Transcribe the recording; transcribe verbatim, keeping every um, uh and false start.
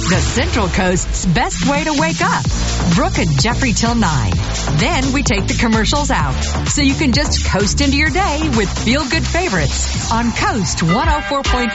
the Central Coast's best way to wake up. Brooke and Jeffrey till nine. Then we take the commercials out, so you can just coast into your day with feel-good favorites on Coast one oh four point